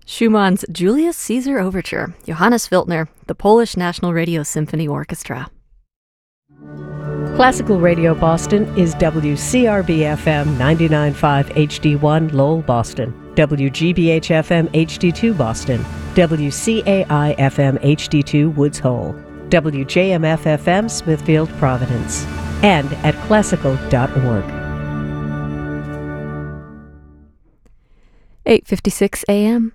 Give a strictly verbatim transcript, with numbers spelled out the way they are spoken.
Schumann's Julius Caesar Overture, Johannes Wiltner, the Polish National Radio Symphony Orchestra. Classical Radio Boston is W C R B F M ninety-nine point five H D one Lowell, Boston, W G B H F M H D two Boston, W C A I F M H D two Woods Hole, W J M F F M Smithfield, Providence, and at classical dot org. eight fifty-six a m